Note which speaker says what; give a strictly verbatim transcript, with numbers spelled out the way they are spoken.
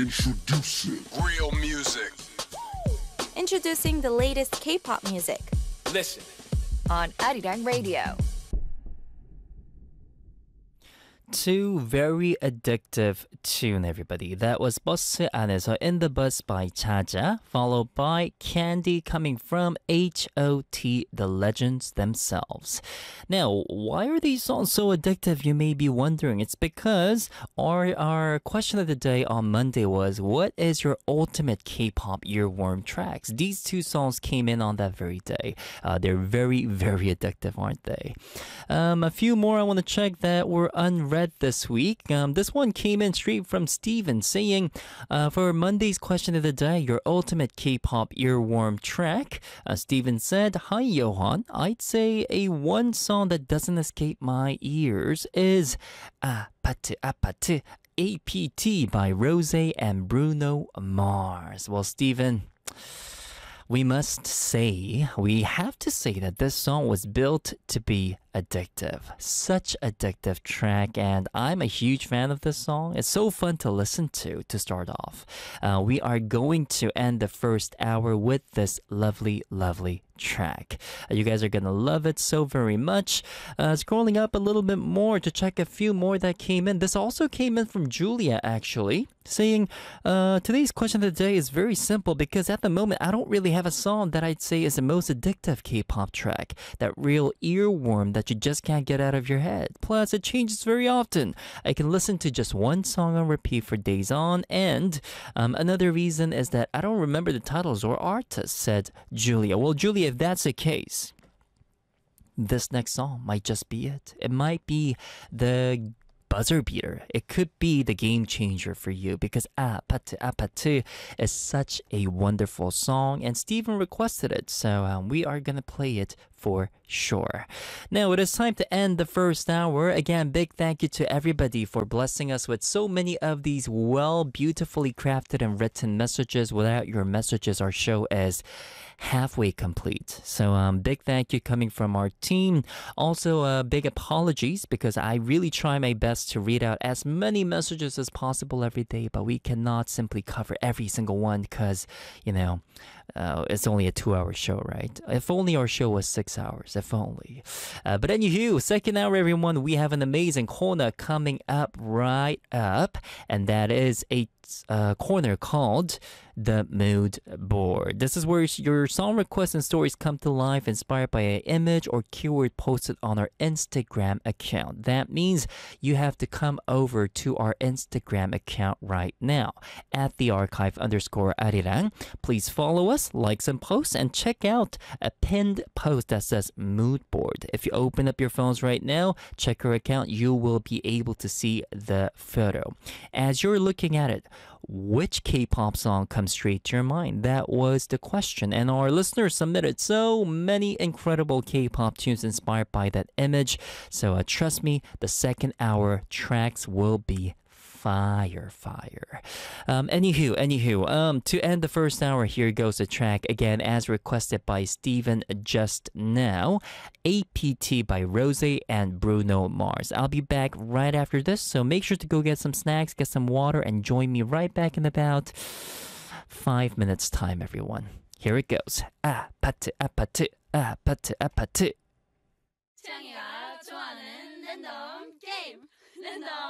Speaker 1: Introducing real music.
Speaker 2: Introducing the latest K-pop music.
Speaker 1: Listen.
Speaker 3: On Arirang Radio.
Speaker 4: Two very addictive tune, everybody. That was 버스 안에서 In the Bus by Chaja, followed by Candy coming from H O T, the legends themselves. Now, why are these songs so addictive, you may be wondering? It's because our, our question of the day on Monday was, what is your ultimate K-pop earworm tracks? These two songs came in on that very day. Uh, they're very, very addictive, aren't they? Um, a few more I want to check that were unread this week. Um, this one came in straight from Steven saying, uh, for Monday's question of the day, your ultimate K-pop earworm track. Uh, Steven said, hi Johan, I'd say a one song that doesn't escape my ears is 아파트 아파트 A P T by Rose and Bruno Mars. Well, Steven, we must say, we have to say that this song was built to be addictive. Such addictive track, and I'm a huge fan of this song. It's so fun to listen to to start off. Uh, we are going to end the first hour with this lovely, lovely track. Uh, you guys are gonna love it so very much. Uh, scrolling up a little bit more to check a few more that came in. This also came in from Julia, actually, saying, uh, today's question of the day is very simple because at the moment I don't really have a song that I'd say is the most addictive K-pop track. That real earworm that you just can't get out of your head. Plus, it changes very often. I can listen to just one song on repeat for days on, and um, another reason is that I don't remember the titles or artists, said Julia. Well, Julia, if that's the case, this next song might just be it. It might be the buzzer beater. It could be the game changer for you because 아파트 아파트 is such a wonderful song, and Steven requested it, so um, we are gonna play it for sure. Now it is time to end the first hour. Again, big thank you to everybody for blessing us with so many of these well, beautifully crafted and written messages. Without your messages, our show is halfway complete. So um, big thank you coming from our team. Also, uh, big apologies because I really try my best to read out as many messages as possible every day, but we cannot simply cover every single one because, you know, Uh, it's only a two-hour show, right? If only our show was six hours, if only. Uh, but anywho, second hour, everyone, we have an amazing corner coming up right up, and that is a uh, corner called The Mood Board. This is where your song requests and stories come to life, inspired by an image or keyword posted on our Instagram account. That means you have to come over to our Instagram account right now, at the archive underscore Arirang. Please follow us, like some posts, and check out a pinned post that says Mood Board. If you open up your phones right now, check our account, you will be able to see the photo. As you're looking at it, which K-pop song comes straight to your mind? That was the question, and our listeners submitted so many incredible K-pop tunes inspired by that image. So uh, trust me, the second hour tracks will be fire, fire. Um, anywho, anywho, um, to end the first hour, here goes the track again, as requested by Steven just now. A P T by Rose and Bruno Mars. I'll be back right after this, so make sure to go get some snacks, get some water, and join me right back in about five minutes time, everyone. Here it goes. 아파트, 아파트, 아파트, 아파트.
Speaker 5: 취향이가 좋아하는 랜덤 게임 랜덤